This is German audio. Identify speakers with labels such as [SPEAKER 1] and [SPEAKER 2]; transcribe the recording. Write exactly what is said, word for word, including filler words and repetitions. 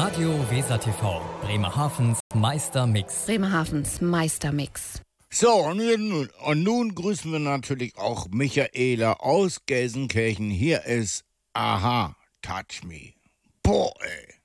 [SPEAKER 1] Radio Weser T V, Bremerhavens Meistermix.
[SPEAKER 2] Bremerhavens Meistermix.
[SPEAKER 3] So, und nun, und nun grüßen wir natürlich auch Michaela aus Gelsenkirchen. Hier ist Aha, Touch Me. Boah, ey.